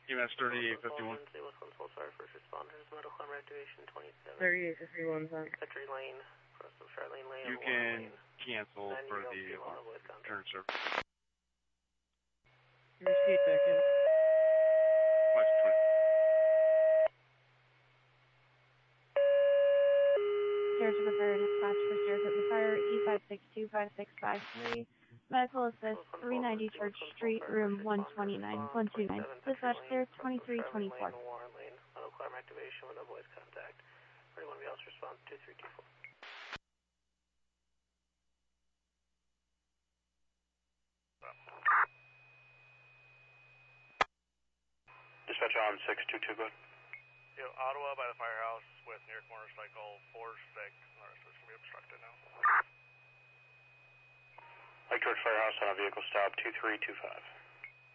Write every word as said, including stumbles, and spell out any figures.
E M S thirty-eight fifty-one. thirty-eight fifty-one, son. You can cancel for the return service. Repeat back in. Stairs to the fire dispatch for stairs at the fire, E five six two five six five three. Medical assist, three ninety Church Street, room one twenty-nine, one two nine. Dispatch stairs twenty-three twenty-four. Activation with no voice contact. Anyone else response two three two four. Dispatch on six two two, good. Yo, Ottawa by the firehouse with near corner cycle four six. The rest of it's going to be obstructed now. Lake George Firehouse on a vehicle stop two three two five.